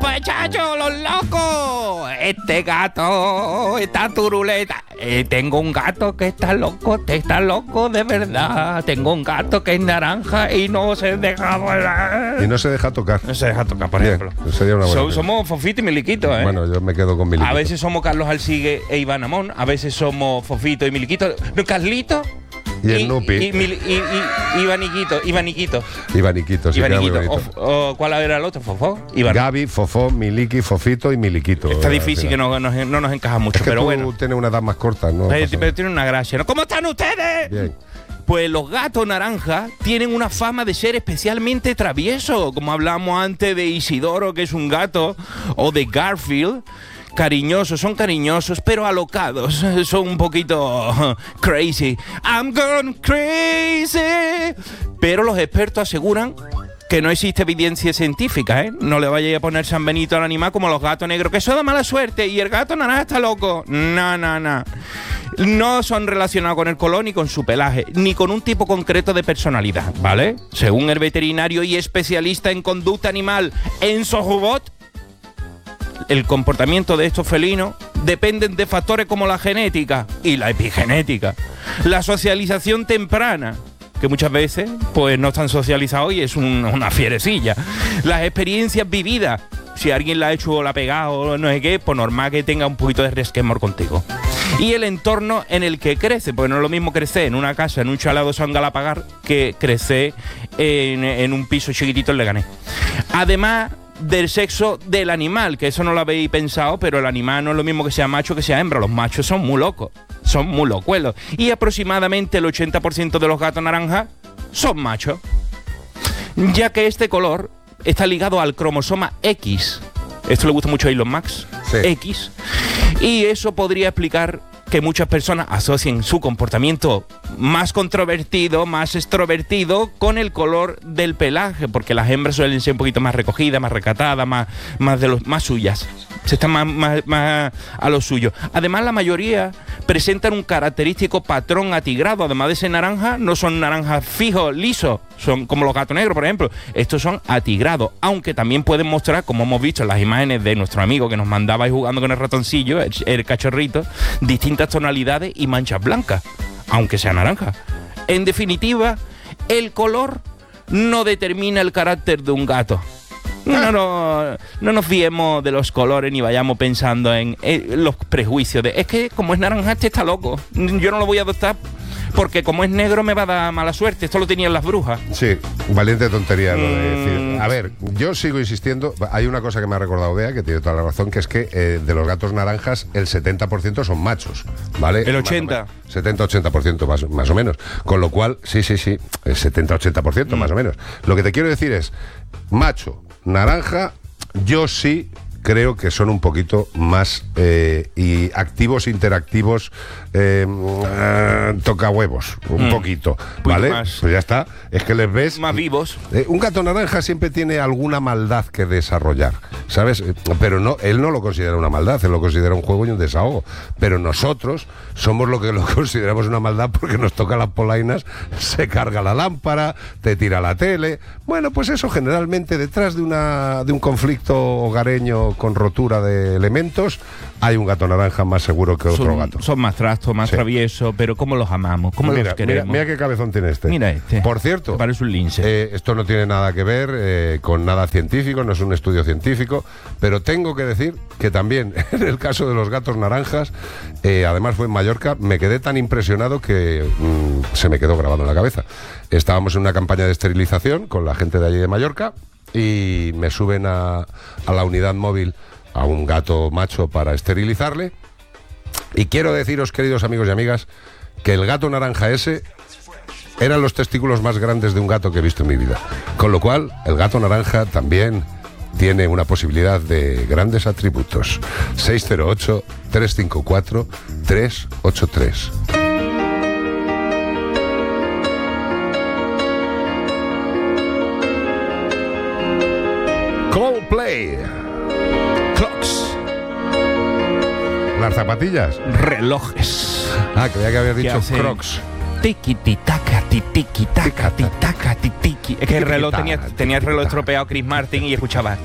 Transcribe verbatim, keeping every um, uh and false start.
muchachos, los locos. Este gato está turuleta. Eh, tengo un gato que está loco, te está loco de verdad. Tengo un gato que es naranja y no se deja volar. Y no se deja tocar. No se deja tocar, por Bien, ejemplo. sería una buena So- idea. somos Fofito y Miliquito, ¿eh? Bueno, yo me quedo con Miliquito. A veces somos Carlos Alsigue e Iván Amón, a veces somos Fofito y Miliquito. No, Carlito Y el Nupi. Y, Mil- y, y, y Ivaniquito, Ivaniquito. Ivaniquito, sí, queda muy Ivaniquito. bonito. O, o, ¿cuál era el otro? ¿Fofó? Iván. Gaby, Fofó, Miliki, Fofito y Miliquito. Está al difícil que final. no, no, no nos encaja mucho, Es que pero tú bueno. tienes una edad más corta, ¿no? Pero, pasa pero tiene una gracia, ¿no? ¿Cómo están ustedes? Bien. Pues los gatos naranja tienen una fama de ser especialmente traviesos, como hablamos antes de Isidoro, que es un gato, o de Garfield. Cariñosos, son cariñosos, pero alocados. Son un poquito crazy. I'm gone crazy. Pero los expertos aseguran que no existe evidencia científica, ¿eh? No le vayáis a poner San Benito al animal como los gatos negros, que eso da mala suerte y el gato naranja está loco. No, no, no. No son relacionados con el color ni con su pelaje, ni con un tipo concreto de personalidad, ¿vale? Según el veterinario y especialista en conducta animal Enzo Jubot, el comportamiento de estos felinos dependen de factores como la genética y la epigenética, la socialización temprana, que muchas veces pues no están socializados y es un- una fierecilla, las experiencias vividas, si alguien la ha hecho o la ha pegado o no sé qué, pues normal que tenga un poquito de resquemor contigo, y el entorno en el que crece, porque no es lo mismo crecer en una casa, en un chalado San Galapagar, que crecer en, en un piso chiquitito en Leganés. Además del sexo del animal, que eso no lo habéis pensado, pero el animal no es lo mismo que sea macho que sea hembra. Los machos son muy locos, son muy locuelos. Y aproximadamente el ochenta por ciento de los gatos naranjas son machos, ya que este color está ligado al cromosoma X. Esto le gusta mucho a Elon Musk, Sí. X. Y eso podría explicar que muchas personas asocien su comportamiento más controvertido, más extrovertido, con el color del pelaje, porque las hembras suelen ser un poquito más recogidas, más recatadas, más, más, de los, más suyas. Se están más, más, más a lo suyo. Además, la mayoría presentan un característico patrón atigrado. Además de ser naranja, no son naranjas fijos, lisos, son como los gatos negros, por ejemplo. Estos son atigrados, aunque también pueden mostrar, como hemos visto en las imágenes de nuestro amigo que nos mandaba ahí jugando con el ratoncillo, el, el cachorrito, distintas tonalidades y manchas blancas, aunque sea naranja. En definitiva, el color no determina el carácter de un gato. No, no, no nos fiemos de los colores ni vayamos pensando en, en los prejuicios de, es que como es naranja este está loco, yo no lo voy a adoptar porque como es negro me va a dar mala suerte. Esto lo tenían las brujas. Sí, valiente tontería lo de Mm. decir. A ver, yo sigo insistiendo. Hay una cosa que me ha recordado Bea, que tiene toda la razón, que es que eh, de los gatos naranjas el setenta por ciento son machos, ¿vale? El ochenta. setenta ochenta por ciento más, más o menos. Con lo cual, sí, sí, sí, el setenta ochenta por ciento Mm. más o menos. Lo que te quiero decir es, macho, naranja, yo sí creo que son un poquito más eh, y activos, interactivos, eh, eh, toca huevos, un Mm. poquito, poquito ¿vale? más. Pues ya está, es que les ves... Más vivos. Eh, un gato naranja siempre tiene alguna maldad que desarrollar, ¿sabes? Eh, Pero no, él no lo considera una maldad, él lo considera un juego y un desahogo. Pero nosotros somos lo que lo consideramos una maldad porque nos toca las polainas, se carga la lámpara, te tira la tele. Bueno, pues eso generalmente detrás de, una, de un conflicto hogareño con rotura de elementos, hay un gato naranja más seguro que otro Son, gato. son más trastos, más Sí. traviesos, pero ¿cómo los amamos? ¿Cómo Mira, los queremos? mira, mira qué cabezón tiene este. Mira este. Por cierto, Me parece un lince. eh, esto no tiene nada que ver eh, con nada científico, no es un estudio científico, pero tengo que decir que también en el caso de los gatos naranjas, eh, además fue en Mallorca, me quedé tan impresionado que mm, se me quedó grabado en la cabeza. Estábamos en una campaña de esterilización con la gente de allí de Mallorca y me suben a, a la unidad móvil a un gato macho para esterilizarle. Y quiero deciros, queridos amigos y amigas, que el gato naranja ese eran los testículos más grandes de un gato que he visto en mi vida. Con lo cual, el gato naranja también tiene una posibilidad de grandes atributos. seis cero ocho, tres cinco cuatro, tres ocho tres. Coldplay. Clocks. Las zapatillas. Relojes. Ah, creía que habías ¿Qué dicho hacen? Crocs. Tiki tiki ti tiki taka ti taka ti tiki. Es que el reloj tenía, tenía el reloj estropeado Chris Martin y escuchaba